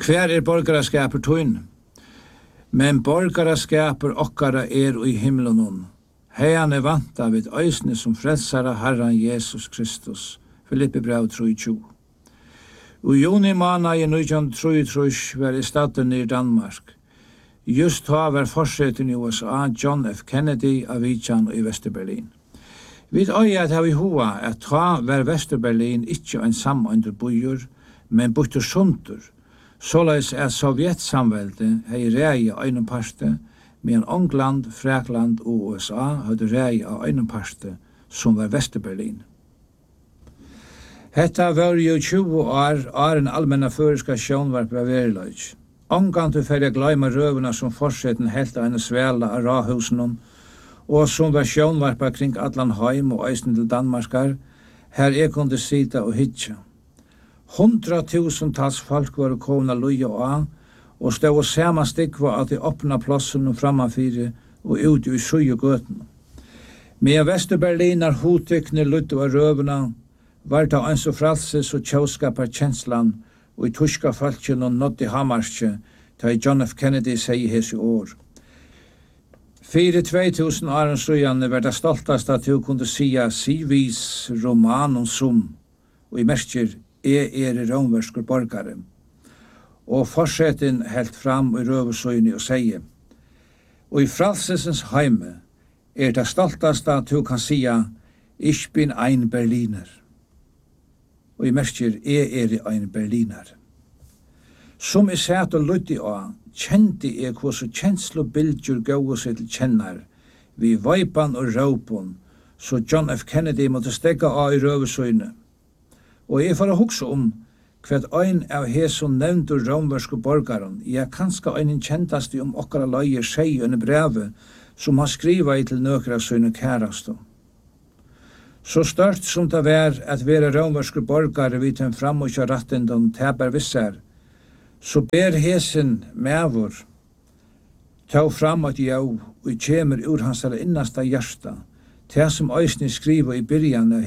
Hver borgaraskapur tøyn? Men borgaraskapur okkara i himlenon. Heian vanta vid øysne som frelsara Herran Jesus Kristus. Filippi brev 3:20. Og juni måned i 1933 var I staden i Danmark. Just da var forseten i USA John F. Kennedy av Vidjan i Vesterberlin. Vi øye at vi hoa at ta var Vesterberlin ikke en samøynder bojur, men bojur sundur. Såleis Sovjetsamveldet hei rei av einum parste, medan England, Frakland og USA hadde rei av einum parste, som var Vesterberlin. Hetta var jo 20 år en allmenna føreska sjónvarp av verileik. Ongantu fyrir gløyma røvuna som forseten helt av en svela av rahusen og som var sjónvarpa kring allan heim og eisen til Danmarkar, her kunde sita og hitja. 100.000 folk var komna luja og stod sama stikva at de åpna plassen framafyrir og ut i Sujugøten. Med Vesterberlinar hotekne luttu av røvuna var det eins og fralses og tjóskapar kjenslan og I tyska falskjen og nådde hamarskje da John F. Kennedy seg hese år. 2000 åren søgjane var det stoltast at du kunne sia sivis romanum sum og I merker romverskur borgare. Og forseten helt fram I røversøyne og sier og I fralsesens heime det stoltast at du kan sia Ich bin ein Berliner. Og I merker ein Berliner. Som I sett og lytti av, kjente hvordan kjenslobildjur gåa seg til kjennar, vi veipan og råpon, så John F. Kennedy måtte stegga av I røversøyne. Og jeg får hugsa hva ein av heson nevndur romversku borgaron, kanska ein kjentast okkara løyer seg under brevet, som har skriva I til nøkra søyne kærasto. Så størt som det var at være romversku borgare vid den framutja rattendon teber vissar, så ber hesen mevor ta fram at jau og kjemer ur hans innasta hjärsta, det som øysni skriva I byrjan